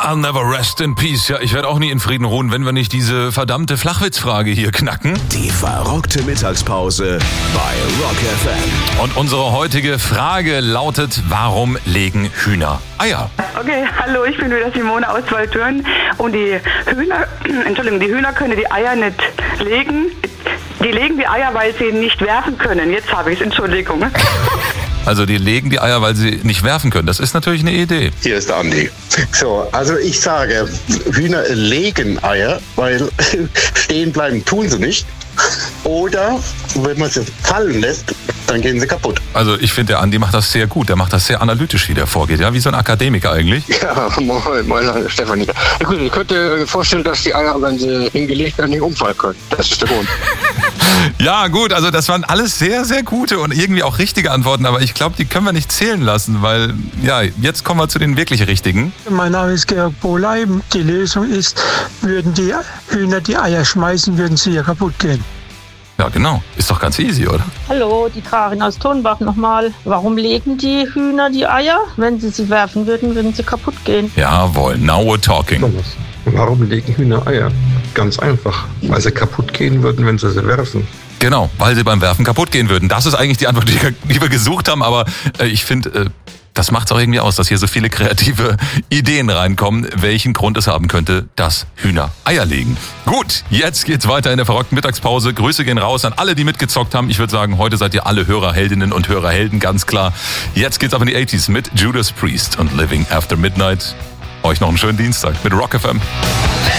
I'll never rest in peace. Ja, ich werde auch nie in Frieden ruhen, wenn wir nicht diese verdammte Flachwitzfrage hier knacken. Die verrockte Mittagspause bei Rock FM. Und unsere heutige Frage lautet, warum legen Hühner Eier? Okay, hallo, ich bin wieder Simone aus Waldürn. Und die Hühner können die Eier nicht legen. Die legen die Eier, weil sie nicht werfen können. Jetzt habe ich es, Entschuldigung. Also die legen die Eier, weil sie nicht werfen können. Das ist natürlich eine Idee. Hier ist Andi. So, also ich sage, Hühner legen Eier, weil stehen bleiben tun sie nicht. Oder wenn man sie fallen lässt, dann gehen sie kaputt. Also ich finde, der Andi macht das sehr gut. Der macht das sehr analytisch, wie der vorgeht. Ja, wie so ein Akademiker eigentlich. Ja, moin, Stefanie. Ja, gut, ich könnte vorstellen, dass die Eier, wenn sie hingelegt werden, nicht umfallen können. Das ist der Grund. Ja, gut, also das waren alles sehr, sehr gute und irgendwie auch richtige Antworten, aber ich glaube, die können wir nicht zählen lassen, weil, ja, jetzt kommen wir zu den wirklich richtigen. Mein Name ist Georg Bohleim. Die Lösung ist, würden die Hühner die Eier schmeißen, würden sie ja kaputt gehen. Ja, genau. Ist doch ganz easy, oder? Hallo, die Karin aus Tonbach nochmal. Warum legen die Hühner die Eier? Wenn sie werfen würden, würden sie kaputt gehen. Jawohl, now we're talking. Thomas, warum legen Hühner Eier? Ganz einfach, weil sie kaputt gehen würden, wenn sie werfen. Genau, weil sie beim Werfen kaputt gehen würden. Das ist eigentlich die Antwort, die wir gesucht haben, aber ich finde, das macht es auch irgendwie aus, dass hier so viele kreative Ideen reinkommen, welchen Grund es haben könnte, dass Hühner Eier legen. Gut, jetzt geht's weiter in der verrockten Mittagspause. Grüße gehen raus an alle, die mitgezockt haben. Ich würde sagen, heute seid ihr alle Hörerheldinnen und Hörerhelden, ganz klar. Jetzt geht's ab in die 80s mit Judas Priest und Living After Midnight. Euch noch einen schönen Dienstag mit Rock FM.